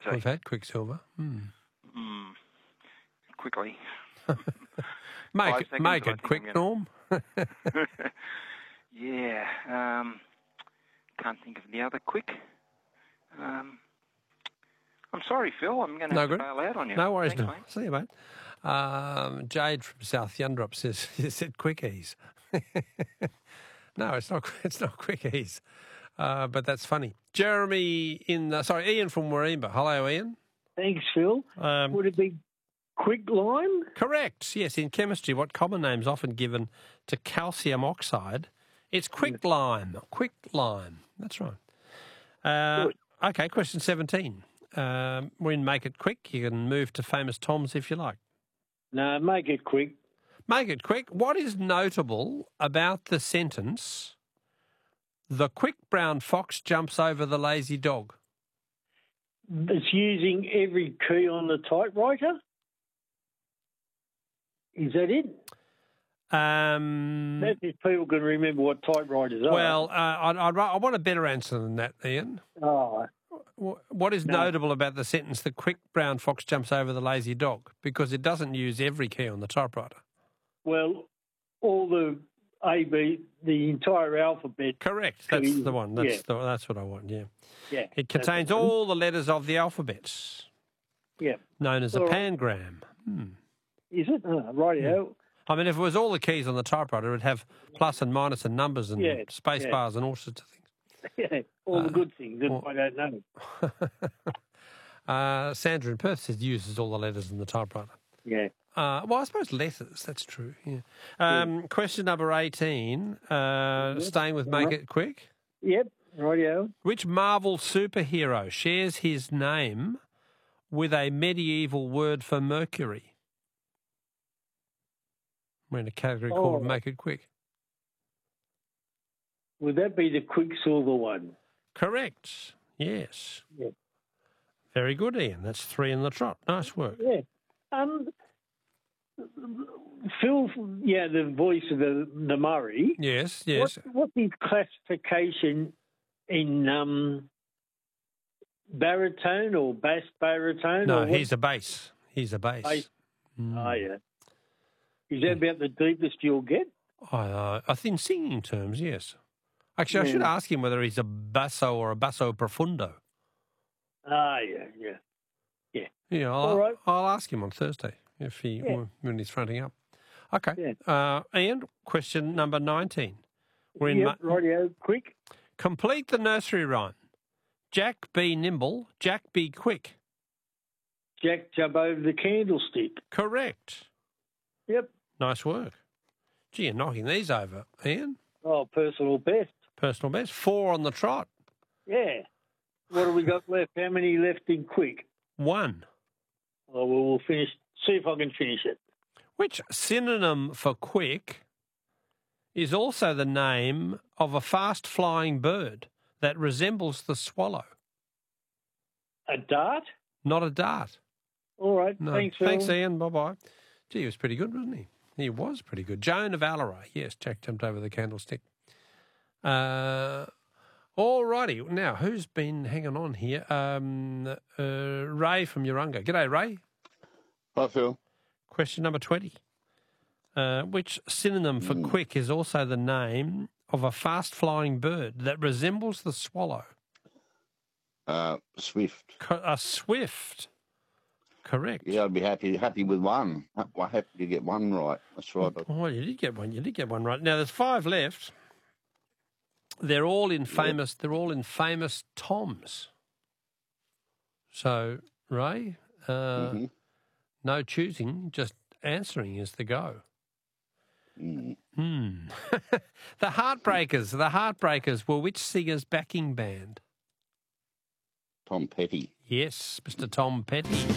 he? We've had Quicksilver. Quickly. Make it 5 seconds, quick, Norm. Yeah. Can't think of the other quick. I'm sorry, Phil. I'm going to have to bail out on you. No worries. Thanks, mate. See you, mate. Jade from South Yundrup says you said quickies. No, it's not. It's not quickies. But that's funny. Jeremy Ian from Warringah. Hello, Ian. Thanks, Phil. Would it be quicklime? Correct. Yes, in chemistry, what common name is often given to calcium oxide? It's quicklime. Quicklime. That's right. Okay, question 17. We're in Make It Quick. You can move to Famous Toms if you like. No, make it quick. Make it quick. What is notable about the sentence, the quick brown fox jumps over the lazy dog? It's using every key on the typewriter? Is that it? That's if people can remember what typewriters are. Well, I want a better answer than that, Ian. Oh. What is notable about the sentence, the quick brown fox jumps over the lazy dog? Because it doesn't use every key on the typewriter. Well, all the the entire alphabet. Correct. That's the one. That's what I want, yeah. Yeah. It contains all the letters of the alphabet. Yeah. Known as a pangram. Is it? Righty-o. I mean, if it was all the keys on the typewriter, it would have plus and minus and numbers and space bars and all sorts of things. Yeah, all the good things that I don't know. Sandra in Perth says uses all the letters in the typewriter. Yeah. Well, I suppose letters, that's true. Yeah. Question number 18, staying with Make It Quick. Yep, rightio. Which Marvel superhero shares his name with a medieval word for Mercury? We're in a category called Make It Quick. Would that be the Quicksilver one? Correct. Yes. Yeah. Very good, Ian. That's 3 in the trot. Nice work. Yeah. Phil, the voice of the Murray. Yes, yes. What's his classification in baritone or bass baritone? No, he's a bass. He's a bass. Oh, yeah. Is that about the deepest you'll get? I think in singing terms, yes. Actually, I should ask him whether he's a basso or a basso profundo. Ah, yeah. Yeah, I'll ask him on Thursday when he's fronting up. Okay. Yeah. Ian, question number 19. We're in rightio, quick. Complete the nursery rhyme. Jack be nimble, Jack be quick. Jack jump over the candlestick. Correct. Yep. Nice work. Gee, you're knocking these over, Ian. Oh, personal best. Personal best. 4 on the trot. Yeah. What have we got left? How many left in quick? 1. Oh, well, we'll finish. See if I can finish it. Which synonym for quick is also the name of a fast-flying bird that resembles the swallow? A dart? Not a dart. All right. No. Thanks, Phil. Thanks, Ian. Bye-bye. Gee, he was pretty good, wasn't he? He was pretty good. Joan of Allaray. Yes, Jack jumped over the candlestick. All righty. Now, who's been hanging on here? Ray from Urunga. G'day, Ray. Hi, Phil. Question number 20. Which synonym for quick is also the name of a fast-flying bird that resembles the swallow? Swift. A swift. Correct. Yeah, I'd be happy with one. I'm happy to get one right. That's right. Well, you did get one. You did get one right. Now there's 5 left. They're all in famous. They're all in famous Toms. So, Ray, no choosing, just answering is the go. The Heartbreakers. The Heartbreakers were which singer's backing band? Tom Petty. Yes, Mr. Tom Petty.